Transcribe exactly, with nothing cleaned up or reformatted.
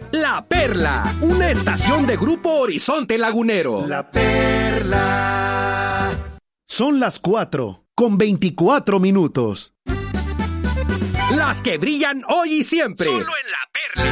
La Perla, una estación de Grupo Horizonte Lagunero. La Perla. Son las cuatro, con veinticuatro minutos. Las que brillan hoy y siempre. Solo en La Perla.